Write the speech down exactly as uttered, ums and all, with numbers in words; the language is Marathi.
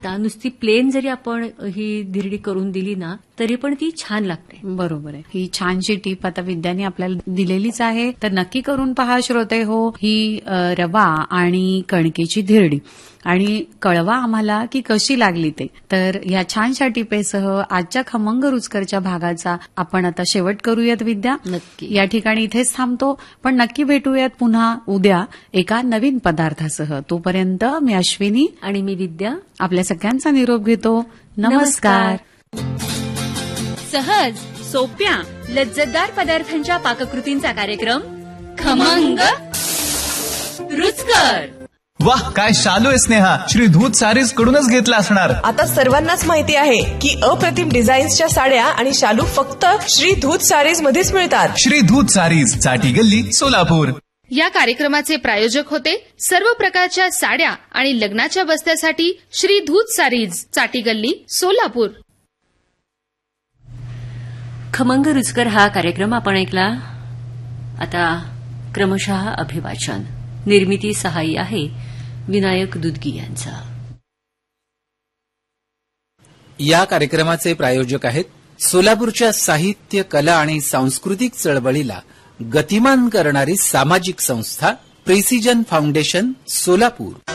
त्या नुसती प्लेन जरी आपण ही धिरडी करून दिली ना तरी पण ती छान लागते. बरोबर आहे. ही छानशी टीप आता विद्याने आपल्याला दिलेलीच आहे. तर नक्की करून पहा श्रोते हो ही अ, रवा आणि कणकेची धिरडी आणि कळवा आम्हाला की कशी लागली ते. तर या छानशा टिपेसह आजच्या खमंग रुचकरच्या भागाचा आपण आता शेवट करूयात विद्या. नक्की. या ठिकाणी इथेच थांबतो, पण नक्की भेटूयात पुन्हा उद्या एका नवीन पदार्थासह. तोपर्यंत मी अश्विनी आणि मी विद्या आपल्या सगळ्यांचा निरोप घेतो. नमस्कार. सहज सोप्या लज्जतदार पदार्थांच्या पाककृतींचा कार्यक्रम खमंग रुचकर. वाह, काय शालू आहे स्नेहा. श्री धूत सारीज कडूनच घेतला असणार. आता सर्वांनाच माहिती आहे की अप्रतिम डिझाईन्सच्या साड्या आणि शालू फक्त श्री धूत सारीज मध्येच मिळतात. श्री धूत सारीज, चाटी गल्ली, सोलापूर. या कार्यक्रमाचे प्रायोजक होते सर्व प्रकारच्या साड्या आणि लग्नाच्या बस्त्यासाठी श्री धूत सारीज, चाटी गल्ली, सोलापूर. खमंग रुचकर हा कार्यक्रम आपण ऐकला. आता क्रमशः अभिवाचन. निर्मिती सहाय्य आहे विनायक दुधगी यांचा. या कार्यक्रमाचे प्रायोजक आहेत सोलापूरच्या साहित्य, कला आणि सांस्कृतिक चळवळीला गतिमान करणारी सामाजिक संस्था प्रेसिजन फाउंडेशन, सोलापूर.